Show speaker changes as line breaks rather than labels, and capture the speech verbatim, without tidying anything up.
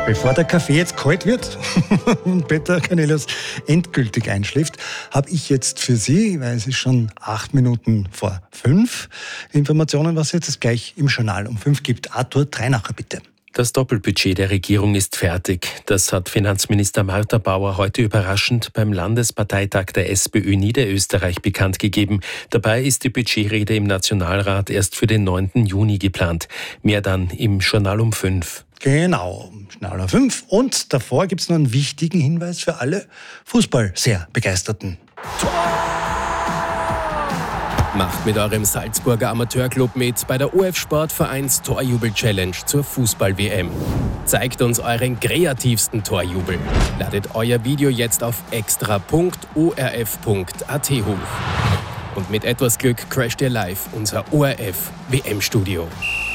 Bevor der Kaffee jetzt kalt wird und Peter Cornelius endgültig einschläft, habe ich jetzt für Sie, weil es ist schon acht Minuten vor fünf, Informationen, was es jetzt gleich im Journal um fünf gibt. Arthur Dreinacher, bitte.
Das Doppelbudget der Regierung ist fertig. Das hat Finanzminister Martha Bauer heute überraschend beim Landesparteitag der SPÖ Niederösterreich bekannt gegeben. Dabei ist die Budgetrede im Nationalrat erst für den neunten Juni geplant. Mehr dann im Journal um fünf.
Genau, Journal um fünf. Und davor gibt es noch einen wichtigen Hinweis für alle Fußball sehr Begeisterten.
Macht mit eurem Salzburger Amateurclub mit bei der O F Sportvereins Torjubel-Challenge zur Fußball-W M. Zeigt uns euren kreativsten Torjubel. Ladet euer Video jetzt auf extra punkt o r f punkt a t hoch. Und mit etwas Glück crasht ihr live unser O R F-W M-Studio.